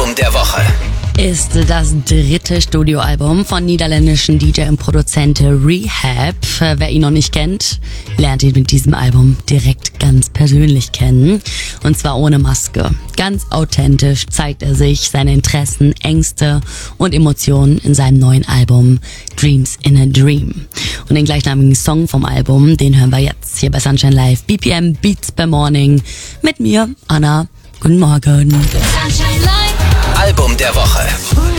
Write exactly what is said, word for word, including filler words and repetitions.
Album der Woche ist das dritte Studioalbum von niederländischen D J und Produzent Rehab. Wer ihn noch nicht kennt, lernt ihn mit diesem Album direkt ganz persönlich kennen. Und zwar ohne Maske. Ganz authentisch zeigt er sich, seine Interessen, Ängste und Emotionen in seinem neuen Album Dreams in a Dream. Und den gleichnamigen Song vom Album, den hören wir jetzt hier bei Sunshine Live. B P M Beats per Morning mit mir, Anna. Guten Morgen. Album der Woche.